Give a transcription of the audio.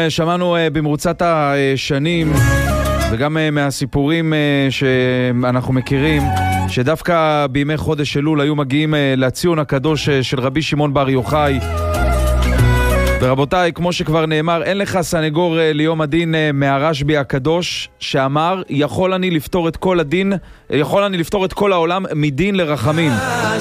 שמענו במרוצת השנים וגם מהסיפורים שאנחנו מכירים שדווקא בימי חודש אלול היו מגיעים לציון הקדוש של רבי שמעון בר יוחאי. ורבותיי, כמו שכבר נאמר, אין לך סנגור ליום הדין מהרשב"י הקדוש שאמר יכול אני לפתור את כל העולם מדין לרחמים.